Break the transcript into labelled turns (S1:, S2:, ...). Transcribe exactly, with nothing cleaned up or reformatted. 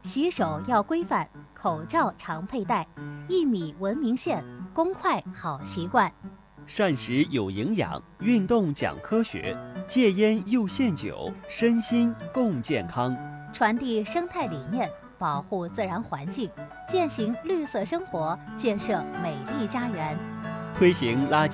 S1: 洗手要规范，口罩常佩戴，一米文明线，公筷好习惯。
S2: 膳食有营养，运动讲科学，戒烟又限酒，身心共健康。
S1: 传递生态理念，保护自然环境，践行绿色生活，建设美丽家园。
S2: 推行垃圾